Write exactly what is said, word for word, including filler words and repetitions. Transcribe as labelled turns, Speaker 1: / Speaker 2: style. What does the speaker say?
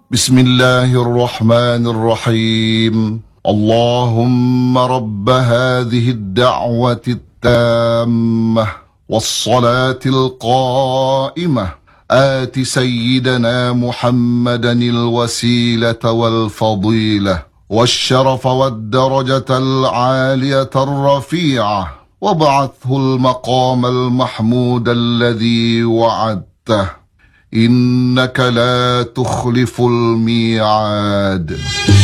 Speaker 1: بسم الله الرحمن الرحيم. اللهم رب هذه الدعوة التامة والصلاة القائمة آت سيدنا محمدا الوسيلة والفضيلة والشرف والدرجة العالية الرفيعة، وابعثه المقام المحمود الذي وعدته، إنك لا تخلف الميعاد.